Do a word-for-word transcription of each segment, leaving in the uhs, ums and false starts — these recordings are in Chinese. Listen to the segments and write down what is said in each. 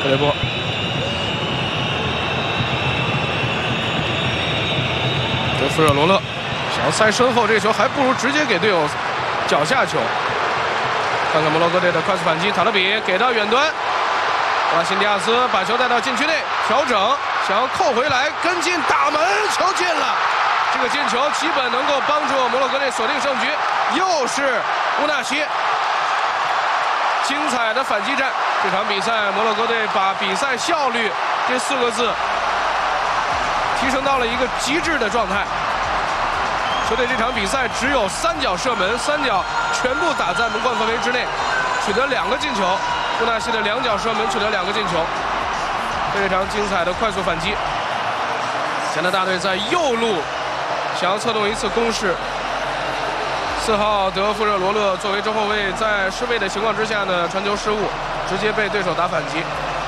特雷波。德弗热罗勒想要塞身后，这个球还不如直接给队友脚下球。看看摩洛哥队的快速反击，塔勒比给到远端，布拉辛迪亚斯把球带到禁区内，调整想要扣回来，跟进打门，球进了。这个进球基本能够帮助摩洛哥队锁定胜局，又是乌纳西。精彩的反击战，这场比赛摩洛哥队把比赛效率这四个字提升到了一个极致的状态。球队这场比赛只有三脚射门，三脚全部打在门框范围之内，取得两个进球。乌纳西的两脚射门取得两个进球，非常精彩的快速反击。加拿大队在右路想要策动一次攻势。四号德弗热罗勒作为中后卫，在失位的情况之下呢，传球失误，直接被对手打反击。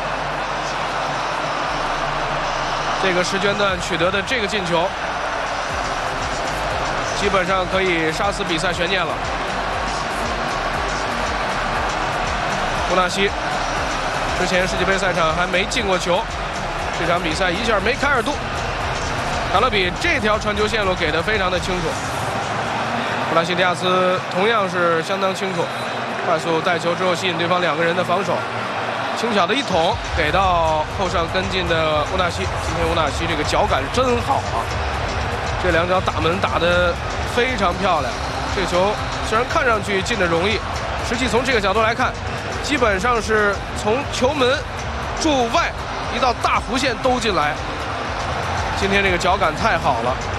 这个时间段取得的这个进球，基本上可以杀死比赛悬念了。乌纳西之前世界杯赛场还没进过球，这场比赛一下梅开二度。卡勒比这条传球线路给得非常的清楚，布拉辛迪亚斯同样是相当清楚，快速带球之后吸引对方两个人的防守，轻巧的一捅给到后上跟进的乌纳西。今天乌纳西这个脚感真好啊，这两脚打门打得非常漂亮。这球虽然看上去进的容易，实际从这个角度来看，基本上是从球门柱外一道大弧线兜进来。今天这个脚感太好了。